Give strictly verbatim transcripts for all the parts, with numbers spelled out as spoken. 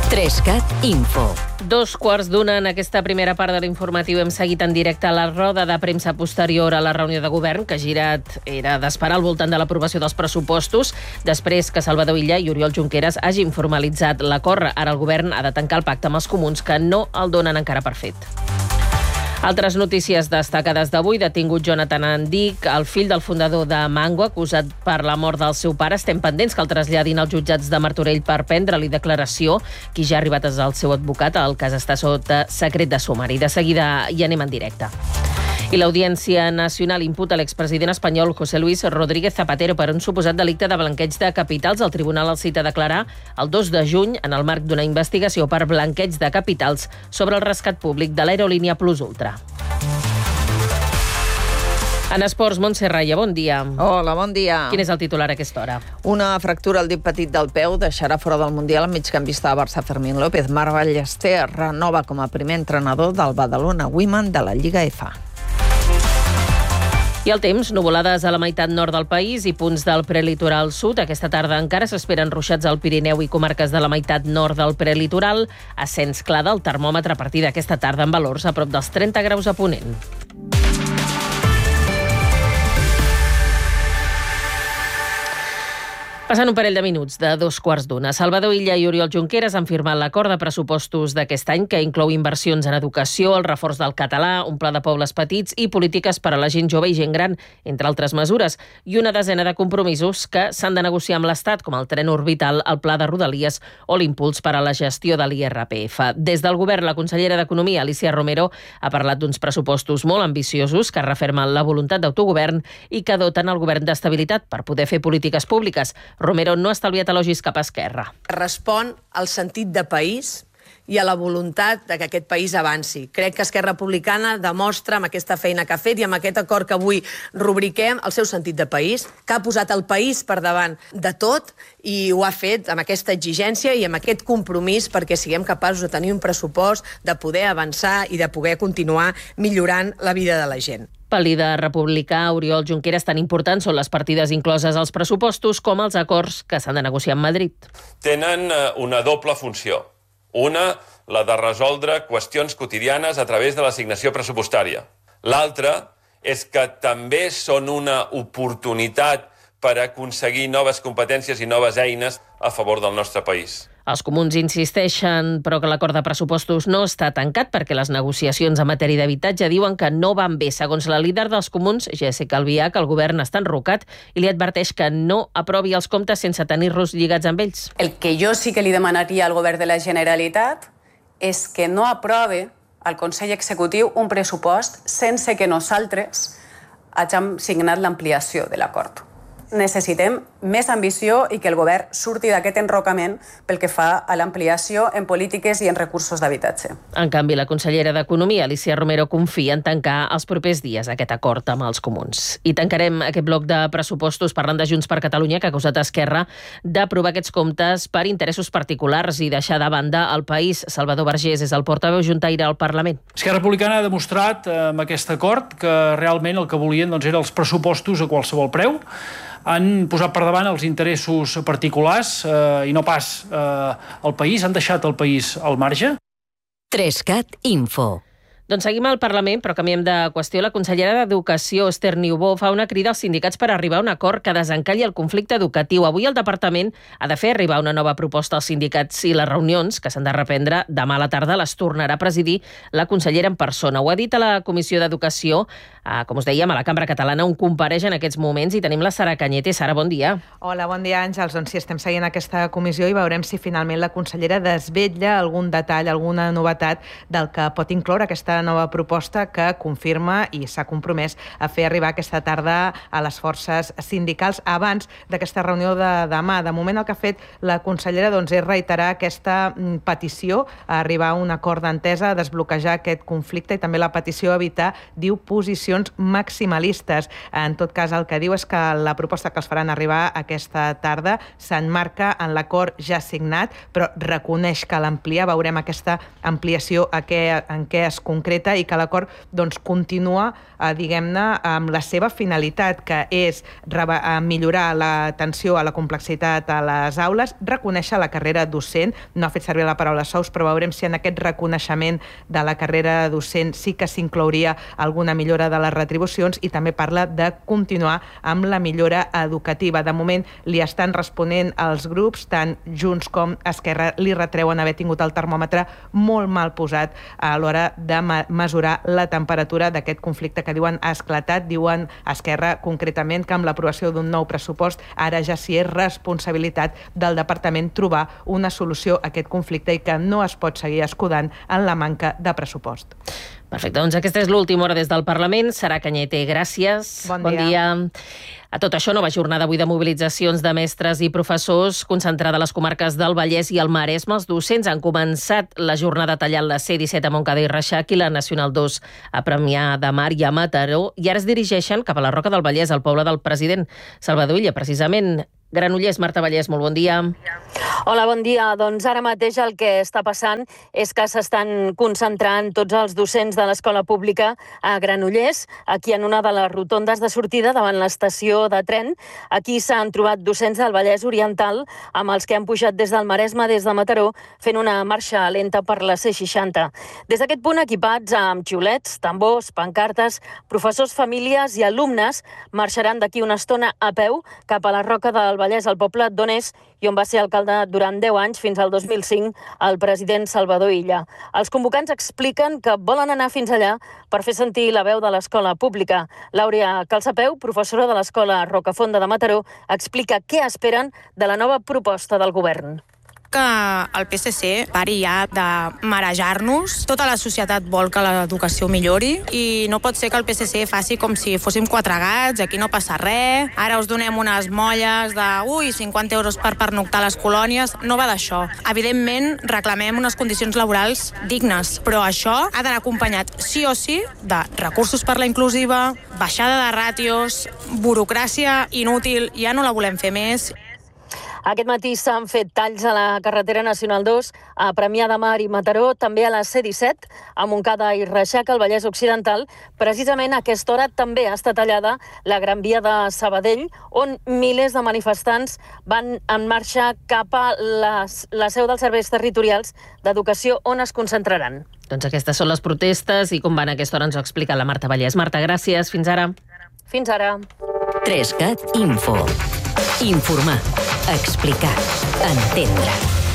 Trescat Info. Dos quarts d'una en aquesta primera part de l'informatiu hem seguit en directe la roda de premsa posterior a la reunió de govern, que ha girat era d'esperar al voltant de l'aprovació dels pressupostos, després que Salvador Illa i Oriol Junqueras hagin formalitzat l'acord. Ara el govern ha de tancar el pacte amb els comuns, que no el donen encara per fet. Altres notícies destacades d'avui. Detingut Jonathan Andic, el fill del fundador de Mango, acusat per la mort del seu pare. Estem pendents que el traslladin als jutjats de Martorell per prendre-li declaració. Qui ja ha arribat és el seu advocat. El cas està sota secret de sumari. De seguida hi anem en directe. I l'Audiència Nacional imputa a l'expresident espanyol José Luis Rodríguez Zapatero per un suposat delicte de blanqueig de capitals. El tribunal el cita a declarar el dos de juny en el marc d'una investigació per blanqueig de capitals sobre el rescat públic de l'aerolínia Plus Ultra. En esports, Montse Raya, bon dia. Hola, bon dia. Quin és el titular a aquesta hora? Una fractura al dit petit del peu deixarà fora del Mundial el migcampista de Barça Fermín López. Marc Ballester renova com a primer entrenador del Badalona Women de la Lliga F A. I el temps, nuvolades a la meitat nord del país i punts del prelitoral sud. Aquesta tarda encara s'esperen ruixats al Pirineu i comarques de la meitat nord del prelitoral. Ascens clar del termòmetre a partir d'aquesta tarda en valors a prop dels trenta graus a Ponent. Passant un parell de minuts de dos quarts d'una. Salvador Illa i Oriol Junqueras han firmat l'acord de pressupostos d'aquest any, que inclou inversions en educació, el reforç del català, un pla de pobles petits i polítiques per a la gent jove i gent gran, entre altres mesures, i una desena de compromisos que s'han de negociar amb l'Estat, com el tren orbital, el pla de Rodalies o l'impuls per a la gestió de l'I R P F. Des del govern, la consellera d'Economia, Alicia Romero, ha parlat d'uns pressupostos molt ambiciosos que refermen la voluntat d'autogovern i que doten el govern d'estabilitat per poder fer polítiques públiques. Romero no ha estalviat elogis cap a Esquerra. Respon al sentit de país i a la voluntat de que aquest país avanci. Crec que Esquerra Republicana demostra amb aquesta feina que ha fet i amb aquest acord que avui rubriquem el seu sentit de país, que ha posat el país per davant de tot i ho ha fet amb aquesta exigència i amb aquest compromís perquè siguem capaços de tenir un pressupost, de poder avançar i de poder continuar millorant la vida de la gent. Pel líder republicà Oriol Junqueras, tan importants són les partides incloses als pressupostos com els acords que s'han de negociar amb Madrid. Tenen una doble funció. Una, la de resoldre qüestions quotidianes a través de l'assignació pressupostària. L'altra és que també són una oportunitat per aconseguir noves competències i noves eines a favor del nostre país. Els comuns insisteixen, però que l'acord de pressupostos no està tancat perquè les negociacions en matèria d'habitatge diuen que no van bé. Segons la líder dels comuns, Jéssica Albiach, el govern està enrocat i li adverteix que no aprovi els comptes sense tenir-los lligats amb ells. El que jo sí que li demanaria al govern de la Generalitat és que no aprove al Consell Executiu un pressupost sense que nosaltres hàgim signat l'ampliació de l'acord. Necessitem més ambició i que el govern surti d'aquest enrocament pel que fa a l'ampliació en polítiques i en recursos d'habitatge. En canvi, la consellera d'Economia, Alicia Romero, confia en tancar els propers dies aquest acord amb els comuns. I tancarem aquest bloc de pressupostos parlant de Junts per Catalunya, que ha acusat Esquerra d'aprovar aquests comptes per interessos particulars i deixar de banda el país. Salvador Vergés és el portaveu juntaire al Parlament. Esquerra Republicana ha demostrat amb aquest acord que realment el que volien doncs, eren els pressupostos a qualsevol preu. Han posat per davant els interessos particulars eh, i no pas eh, el país, han deixat el país al marge. Trescat Info. Doncs seguim al Parlament, però canviem de qüestió. La consellera d'Educació, Esther Niubó, fa una crida als sindicats per arribar a un acord que desencalli el conflicte educatiu. Avui el Departament ha de fer arribar una nova proposta als sindicats i les reunions, que s'han de reprendre demà a la tarda, les tornarà a presidir la consellera en persona. Ho ha dit a la Comissió d'Educació, eh, com us dèiem, a la Cambra Catalana, on compareix en aquests moments, i tenim la Sara Cañete. Sara, bon dia. Hola, bon dia, Àngels. Doncs sí, estem seguint aquesta comissió i veurem si finalment la consellera desvetlla algun detall, alguna novetat del que pot incloure aquesta nova proposta que confirma i s'ha compromès a fer arribar aquesta tarda a les forces sindicals abans d'aquesta reunió de demà. De moment el que ha fet la consellera doncs, és reiterar aquesta petició a arribar a un acord d'entesa, a desbloquejar aquest conflicte i també la petició a evitar, diu, posicions maximalistes. En tot cas, el que diu és que la proposta que els faran arribar aquesta tarda s'emmarca en l'acord ja signat, però reconeix que l'ampliar, veurem aquesta ampliació a què, en què es concreta concreta i que l'acord doncs, continua, eh, diguem-ne, amb la seva finalitat, que és millorar l'atenció a la complexitat a les aules, reconèixer la carrera docent, no ha fet servir la paraula sous, però veurem si en aquest reconeixement de la carrera docent sí que s'inclouria alguna millora de les retribucions, i també parla de continuar amb la millora educativa. De moment li estan responent els grups, tant Junts com Esquerra li retreuen haver tingut el termòmetre molt mal posat a l'hora de mesurar la temperatura d'aquest conflicte que diuen ha esclatat. Diuen Esquerra concretament que amb l'aprovació d'un nou pressupost ara ja sí és responsabilitat del departament trobar una solució a aquest conflicte i que no es pot seguir escudant en la manca de pressupost. Perfecte, doncs aquesta és l'última hora des del Parlament. Sara Cañete, gràcies. Bon dia. Bon dia. A tot això, nova jornada avui de mobilitzacions de mestres i professors concentrada a les comarques del Vallès i el Maresme. Els docents han començat la jornada tallant la C disset a Montcada i Reixac i la Nacional dos a Premià de Mar i a Mataró, i ara es dirigeixen cap a la Roca del Vallès, al poble del president Salvador Illa, precisament. Granollers, Marta Vallès, molt bon dia. Hola, bon dia. Doncs ara mateix el que està passant és que s'estan concentrant tots els docents de l'escola pública a Granollers, aquí en una de les rotondes de sortida davant l'estació de tren. Aquí s'han trobat docents del Vallès Oriental amb els que han pujat des del Maresme, des de Mataró, fent una marxa lenta per la C seixanta. Des d'aquest punt, equipats amb xiulets, tambors, pancartes, professors, famílies i alumnes marxaran d'aquí una estona a peu cap a la Roca del Vallès, al poble d'on és i on va ser alcalde durant deu anys, fins al dos mil cinc, el president Salvador Illa. Els convocants expliquen que volen anar fins allà per fer sentir la veu de l'escola pública. L'Àurea Calçapeu, professora de l'escola Rocafonda de Mataró, explica què esperen de la nova proposta del govern. Que el P S C pari ja de marejar-nos. Tota la societat vol que l'educació millori i no pot ser que el P S C faci com si fóssim quatre gats, aquí no passa res, ara us donem unes molles de ui, cinquanta euros per pernoctar a les colònies. No va d'això. Evidentment, reclamem unes condicions laborals dignes, però això ha d'anar acompanyat sí o sí de recursos per la inclusiva, baixada de ràtios, burocràcia inútil, ja no la volem fer més. Aquest matí s'han fet talls a la carretera Nacional dos a Premià de Mar i Mataró, també a la C disset, a Montcada i Reixac, al Vallès Occidental. Precisament a aquesta hora també està tallada la Gran Via de Sabadell, on milers de manifestants van en marxa cap a les, la seu dels serveis territorials d'educació, on es concentraran. Doncs aquestes són les protestes i com van a aquesta hora ens ho explica la Marta Vallès. Marta, gràcies. Fins ara. Fins ara. tres cat Info. Informar. Explicar. Entendre.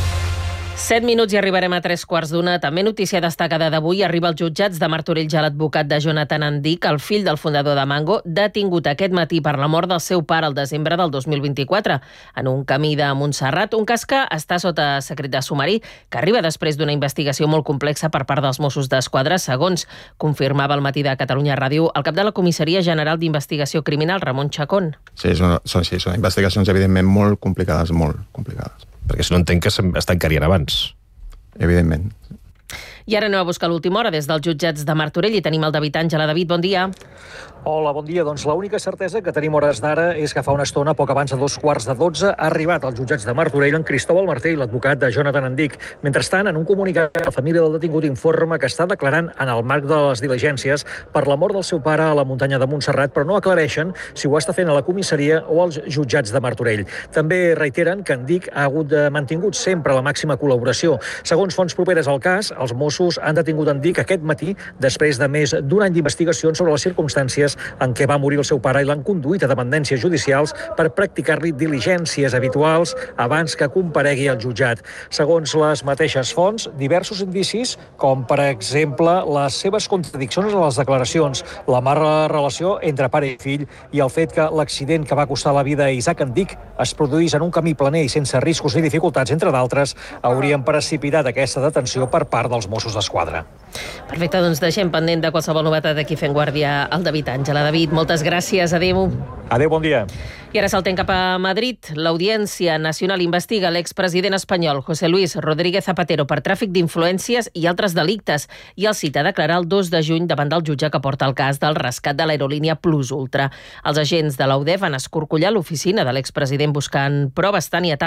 Set minuts i arribarem a tres quarts d'una. També notícia destacada d'avui. Arriba als jutjats de Martorell ja l'advocat de Jonathan Andic, el fill del fundador de Mango, detingut aquest matí per la mort del seu pare al desembre del dos mil vint-i-quatre en un camí de Montserrat. Un cas que està sota secret de sumari, que arriba després d'una investigació molt complexa per part dels Mossos d'Esquadra, segons confirmava al matí de Catalunya Ràdio el cap de la Comissaria General d'Investigació Criminal, Ramon Chacón. Sí, són, són, sí, són investigacions evidentment molt complicades, molt complicades. Perquè si no entenc que es tancarien abans. Evidentment. I ara anem a buscar l'última hora des dels jutjats de Martorell i tenim el David Àngela. David, bon dia. Hola, bon dia. Doncs l'única certesa que tenim hores d'ara és que fa una estona, poc abans de dos quarts de dotze, ha arribat als jutjats de Martorell en Cristóbal Martell, l'advocat de Jonathan Andic. Mentrestant, en un comunicat, la família del detingut informa que està declarant en el marc de les diligències per la mort del seu pare a la muntanya de Montserrat, però no aclareixen si ho està fent a la comissaria o als jutjats de Martorell. També reiteren que Andic ha hagut de mantingut sempre la màxima col·laboració. Segons fonts properes al cas, els Mossos han detingut Andic aquest matí després de més d'un any d'investigacions sobre les circumstàncies en què va morir el seu pare i l'han conduït a dependències judicials per practicar-li diligències habituals abans que comparegui al jutjat. Segons les mateixes fonts, diversos indicis, com per exemple les seves contradiccions a les declaracions, la mala relació entre pare i fill i el fet que l'accident que va costar la vida a Isaac Andic es produís en un camí planer i sense riscos ni dificultats, entre d'altres, haurien precipitat aquesta detenció per part dels Mossos d'Esquadra. Perfecte, doncs deixem pendent de qualsevol novetat aquí fent guàrdia al David Àngela. David, moltes gràcies. Adéu. Adéu, bon dia. I ara saltem cap a Madrid. L'Audiència Nacional investiga l'expresident espanyol José Luis Rodríguez Zapatero per tràfic d'influències i altres delictes i el cita a declarar el dos de juny davant del jutge que porta el cas del rescat de l'aerolínia Plus Ultra. Els agents de l'A U D E van escorcollar l'oficina de l'expresident buscant proves. Tània Tàpia.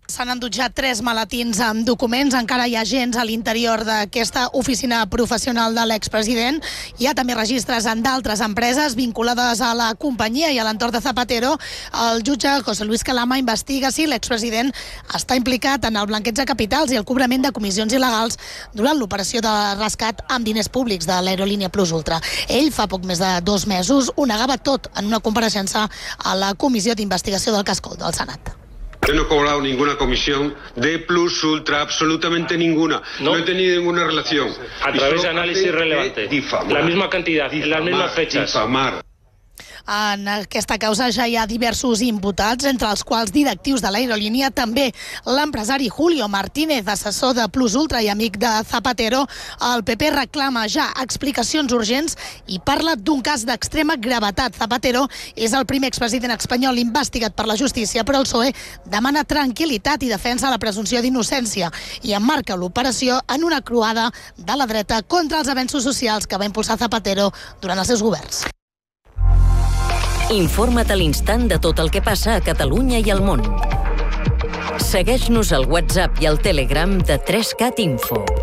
S'han endut ja tres maletins amb documents. Encara hi ha agents a l'interior d'aquesta oficina professional de l'expresident. Hi ha també registres en d'altres empreses vinculades a la companyia i a l'entorn de Zapatero. El jutge José Luis Calama investiga si l'expresident està implicat en el blanqueig de capitals i el cobrament de comissions il·legals durant l'operació de rescat amb diners públics de l'aerolínia Plus Ultra. Ell, fa poc més de dos mesos, ho negava tot en una compareixença a la Comissió d'Investigació del Cascol del Senat. Yo no he cobrado ninguna comisión de Plus Ultra, absolutamente ninguna. No, no he tenido ninguna relación. A través de análisis relevantes. La misma cantidad, en las mismas fechas. Difamar. En aquesta causa ja hi ha diversos imputats, entre els quals directius de l'aerolínia, també l'empresari Julio Martínez, assessor de Plus Ultra i amic de Zapatero. El P P reclama ja explicacions urgents i parla d'un cas d'extrema gravetat. Zapatero és el primer expresident espanyol investigat per la justícia, però el P S O E demana tranquil·litat i defensa la presumpció d'innocència i emmarca l'operació en una croada de la dreta contra els avenços socials que va impulsar Zapatero durant els seus governs. Informa't a l'instant de tot el que passa a Catalunya i al món. Segueix-nos al WhatsApp i al Telegram de tres cat Info.